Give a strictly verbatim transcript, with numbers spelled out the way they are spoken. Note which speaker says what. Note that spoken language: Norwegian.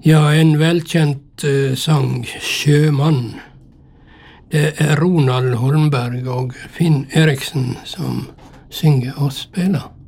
Speaker 1: Ja, en velkjent uh, sang, Sjømann. Det er Ronald Holmberg og Finn Eriksen som synger og spiller.